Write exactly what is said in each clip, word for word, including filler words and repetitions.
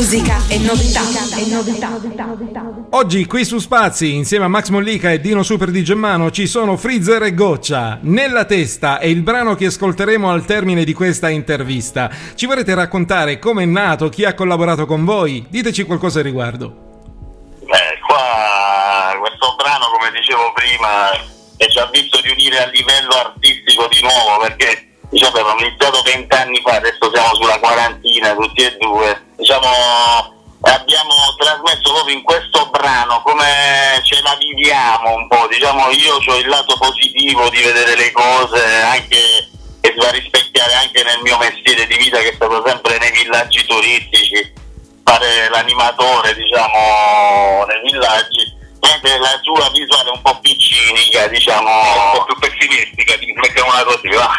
musica e novità. E novità. Oggi qui su Spazi, insieme a Max Mollica e Dino Super di Gemmano, ci sono Freezer e Goccia. Nella testa è il brano che ascolteremo al termine di questa intervista. Ci vorrete raccontare come è nato, chi ha collaborato con voi? Diteci qualcosa al riguardo. Beh, qua questo brano, come dicevo prima, è già visto di unire a livello artistico di nuovo, perché diciamo abbiamo iniziato vent'anni fa, adesso siamo sulla quarantina tutti e due, diciamo abbiamo trasmesso proprio in questo brano come ce la viviamo un po', diciamo io ho il lato positivo di vedere le cose anche che si va a rispecchiare anche nel mio mestiere di vita, che è stato sempre nei villaggi turistici, fare l'animatore diciamo nei villaggi, mentre la sua visuale è un po' più cinica, diciamo un po' più pessimistica, mettiamola così, va?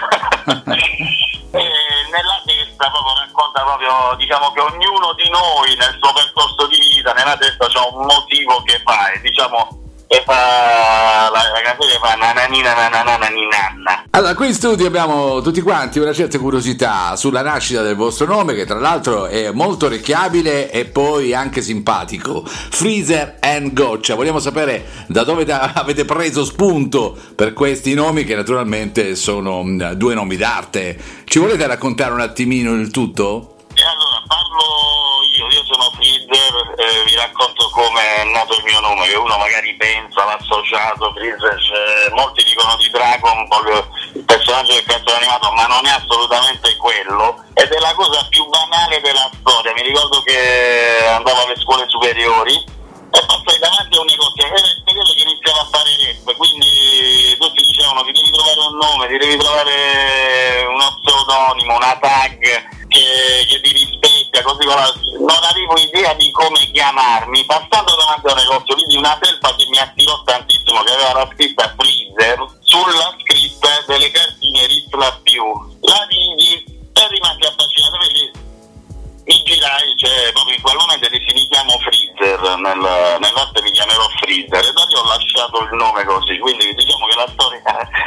E nella testa proprio racconta proprio, diciamo che ognuno di noi nel suo percorso di vita, nella testa c'è un motivo che fa, e diciamo che fa la, la canzone che fa nananina nananina. Allora, qui in studio abbiamo tutti quanti una certa curiosità sulla nascita del vostro nome, che tra l'altro è molto orecchiabile e poi anche simpatico, Freezer and Goccia. Vogliamo sapere da dove da, avete preso spunto per questi nomi, che naturalmente sono due nomi d'arte. Ci volete raccontare un attimino il tutto? E allora parlo io, io sono Freezer, eh, vi racconto come è nato il mio nome, che uno magari pensa, l'associato Freezer, cioè, molti dicono di Dragon Ball, il personaggio del cartone animato, ma non è assolutamente quello, ed è la cosa più banale della storia. Mi ricordo che andavo alle scuole superiori e passai davanti a un negozio, era il periodo che iniziava a fare rap, quindi tutti dicevano ti devi trovare un nome, ti devi trovare uno pseudonimo, una tag che, che ti rispecchia, così non avevo idea di come chiamarmi. Passando davanti a un negozio vidi una felpa che mi attirò tantissimo, che aveva la scritta Freezer sulla scritta delle cartine Ritla più, la vidi e rimasi affascinato, perché mi girai, cioè proprio in quel momento dissi mi chiamo Freezer, nel, nell'arte mi chiamerò Freezer, e da lì ho lasciato il nome così. Quindi diciamo che la storia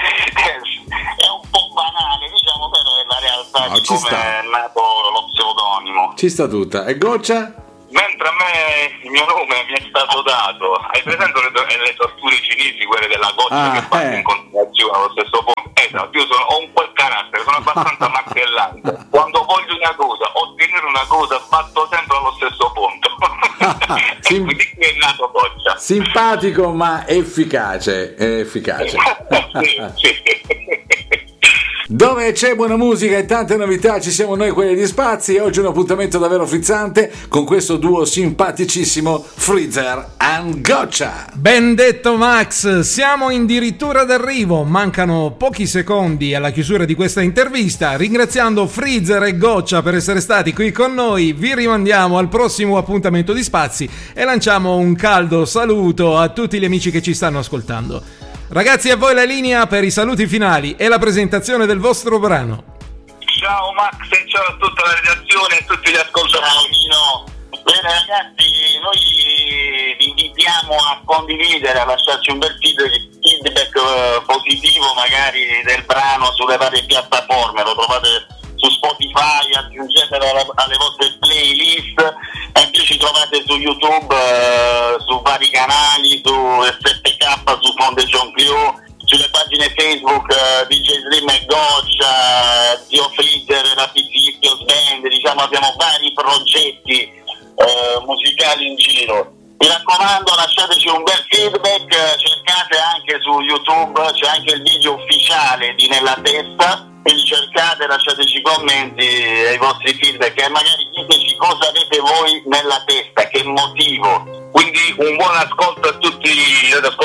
è un po' banale, diciamo, però è la realtà no, di come sta. È nato lo pseudonimo. Ci sta tutta. E Goccia? Mentre a me il mio nome mi è stato dato, hai presente le, le torture cinesi, quelle della goccia ah, che fanno eh. in continuazione allo stesso punto? Esatto, io sono, ho un quel carattere, sono abbastanza martellante. Quando voglio una cosa, ottenere una cosa, batto sempre allo stesso punto. Sim- quindi qui è nato Goccia. Simpatico ma efficace, efficace. sì, sì. Dove c'è buona musica e tante novità ci siamo noi, quelli di Spazi, e oggi un appuntamento davvero frizzante con questo duo simpaticissimo Freezer and Goccia. Ben detto Max, siamo addirittura d'arrivo, mancano pochi secondi alla chiusura di questa intervista. Ringraziando Freezer e Goccia per essere stati qui con noi, vi rimandiamo al prossimo appuntamento di Spazi e lanciamo un caldo saluto a tutti gli amici che ci stanno ascoltando. Ragazzi, a voi la linea per i saluti finali e la presentazione del vostro brano. Ciao Max e ciao a tutta la redazione e a tutti gli ascoltatori. Bene ragazzi, noi vi invitiamo a condividere, a lasciarci un bel feedback uh, positivo magari del brano sulle varie piattaforme, lo trovate su Spotify, aggiungetelo alla, alle vostre playlist, e in più ci trovate su YouTube, uh, su vari canali, su sette K, su Foundation Crew, sulle pagine Facebook uh, D J Slim e Goccia, Zio Freezer, Rapidissimo Band, diciamo abbiamo vari progetti uh, musicali in giro. Mi raccomando, lasciateci un bel feedback, cercate anche su YouTube, c'è anche il video ufficiale di Nella Testa, quindi cercate, lasciateci commenti e i vostri feedback e magari diteci cosa avete voi nella testa, che motivo. Quindi un buon ascolto a tutti gli ascoltatori.